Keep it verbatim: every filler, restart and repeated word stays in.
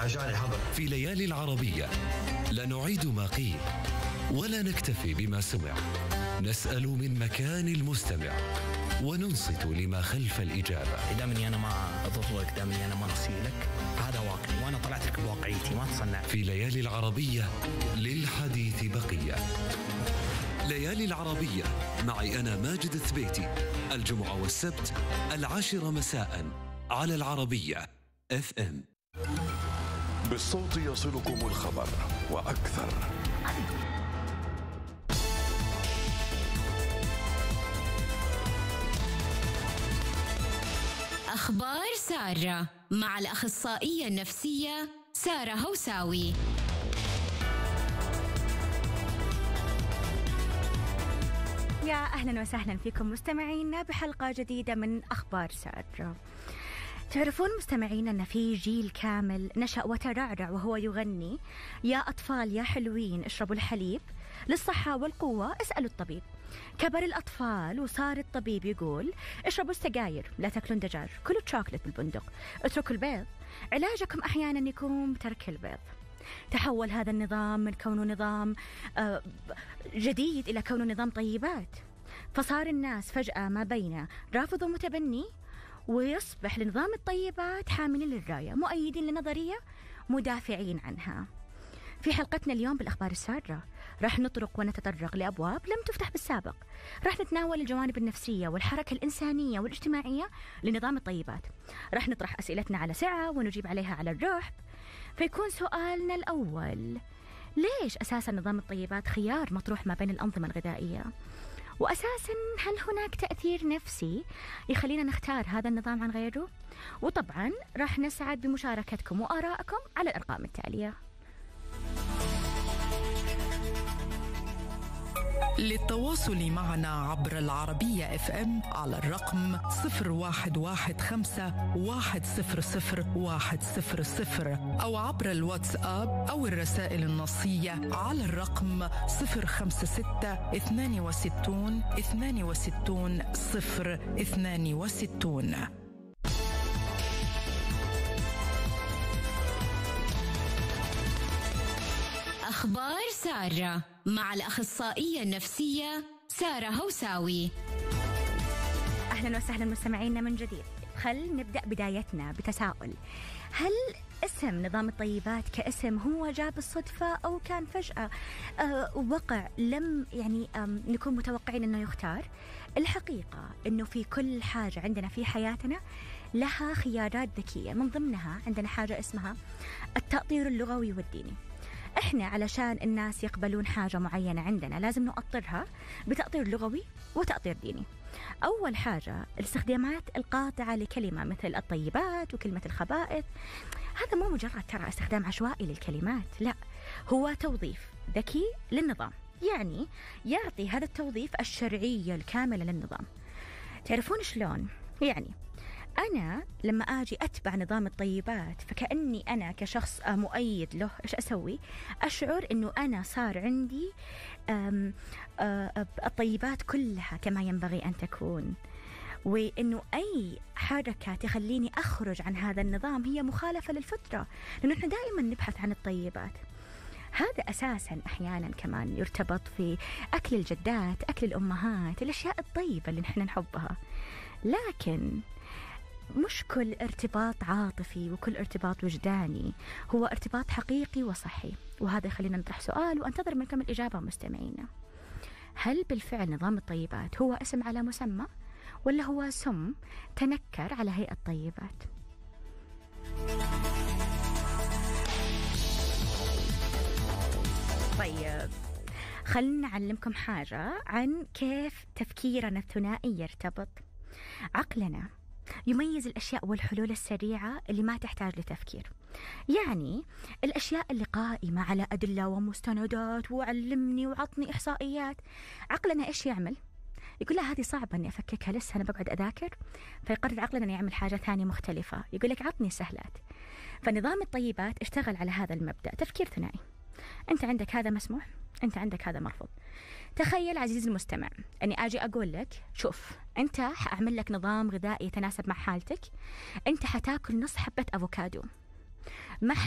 عجاني حضر. في ليالي العربية لا نعيد ما قيل ولا نكتفي بما سمع، نسأل من مكان المستمع وننصت لما خلف الإجابة. دامني أنا ما أضرك، دامني أنا ما أصيلك، هذا واقعي وأنا طلعت لك بواقعيتي، ما تصنع. في ليالي العربية للحديث بقية. ليالي العربية معي أنا ماجد الثبيتي، الجمعة والسبت العاشرة مساء على العربية اف ام. بالصوت يصلكم الخبر وأكثر. أخبار سارة مع الأخصائية النفسية سارة هوساوي. يا أهلا وسهلا فيكم مستمعينا بحلقة جديدة من أخبار سارة. تعرفون مستمعين أن في جيل كامل نشأ وترعرع وهو يغني: يا أطفال يا حلوين اشربوا الحليب، للصحة والقوة اسألوا الطبيب. كبر الأطفال وصار الطبيب يقول: اشربوا السجاير، لا تاكلون دجاج، كلوا تشوكلت بالبندق، اتركوا البيض، علاجكم أحيانا يكون بترك البيض. تحول هذا النظام من كونه نظام جديد إلى كونه نظام طيبات، فصار الناس فجأة ما بين رافض ومتبني، ويصبح لنظام الطيبات حاملين للراية، مؤيدين لنظرية، مدافعين عنها. في حلقتنا اليوم بالأخبار السارة راح نطرق ونتطرق لأبواب لم تفتح بالسابق. راح نتناول الجوانب النفسية والحركة الإنسانية والاجتماعية لنظام الطيبات. راح نطرح أسئلتنا على سعة ونجيب عليها على الرحب. فيكون سؤالنا الأول: ليش أساسا نظام الطيبات خيار مطروح ما بين الأنظمة الغذائية؟ وأساساً هل هناك تأثير نفسي يخلينا نختار هذا النظام عن غيره؟ وطبعاً راح نسعد بمشاركتكم وآرائكم على الأرقام التالية. للتواصل معنا عبر العربية اف ام على الرقم صفر واحد واحد خمسة واحد صفر صفر واحد صفر صفر أو عبر الواتساب أو الرسائل النصية على الرقم صفر خمسة ستة اثنان وستون اثنان وستون صفر اثنان وستون. أخبار سارة مع الأخصائية النفسية سارة هوساوي. أهلا وسهلا مستمعينا من جديد. خل نبدأ بدايتنا بتساؤل: هل اسم نظام الطيبات كاسم هو جاء بالصدفة أو كان فجأة أه وقع لم يعني نكون متوقعين أنه يختار؟ الحقيقة أنه في كل حاجة عندنا في حياتنا لها خيارات ذكية، من ضمنها عندنا حاجة اسمها التأطير اللغوي والديني. إحنا علشان الناس يقبلون حاجة معينة عندنا لازم نؤطرها بتأطير لغوي وتأطير ديني. أول حاجة الاستخدامات القاطعة لكلمة مثل الطيبات وكلمة الخبائث. هذا مو مجرد ترى استخدام عشوائي للكلمات، لا، هو توظيف ذكي للنظام، يعني يعطي هذا التوظيف الشرعية الكاملة للنظام. تعرفون شلون؟ يعني أنا لما أجي أتبع نظام الطيبات فكأني أنا كشخص مؤيد له، إيش أسوي؟ أشعر أنه أنا صار عندي أم أم الطيبات كلها كما ينبغي أن تكون، وأنه أي حركة تخليني أخرج عن هذا النظام هي مخالفة للفطرة، لأنه إحنا دائما نبحث عن الطيبات. هذا أساساً أحياناً كمان يرتبط في أكل الجدات، أكل الأمهات، الأشياء الطيبة اللي نحن نحبها. لكن مش كل ارتباط عاطفي وكل ارتباط وجداني هو ارتباط حقيقي وصحي. وهذا يخلينا نطرح سؤال وانتظر منكم الإجابة مستمعينا: هل بالفعل نظام الطيبات هو اسم على مسمى، ولا هو سم تنكر على هيئة طيبات؟ طيب، خلنا نعلمكم حاجة عن كيف تفكيرنا الثنائي يرتبط. عقلنا يميز الأشياء والحلول السريعة اللي ما تحتاج لتفكير، يعني الأشياء اللي قائمة على أدلة ومستندات وعلمني وعطني إحصائيات. عقلنا إيش يعمل؟ يقول لا هذه صعبة أني أفككها، لسه أنا بقعد أذاكر. فيقرر عقلنا أن يعمل حاجة ثانية مختلفة، يقول لك عطني سهلات. فنظام الطيبات اشتغل على هذا المبدأ، تفكير ثنائي. أنت عندك هذا مسموح، أنت عندك هذا مرفوض. تخيل عزيزي المستمع أني أجي أقول لك: شوف، أنت حأعمل لك نظام غذائي يتناسب مع حالتك، أنت حتاكل نص حبة أفوكادو، ما